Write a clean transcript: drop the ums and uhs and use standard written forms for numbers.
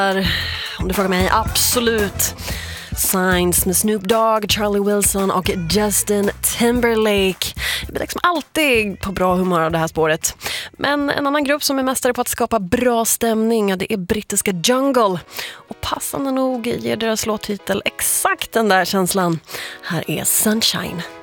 Om du frågar mig, absolut. Signs med Snoop Dogg, Charlie Wilson och Justin Timberlake. Jag blir liksom alltid på bra humör av det här spåret. Men en annan grupp som är mästare på att skapa bra stämning, det är brittiska Jungle. Och passande nog ger deras låttitel exakt den där känslan. Här är Sunshine.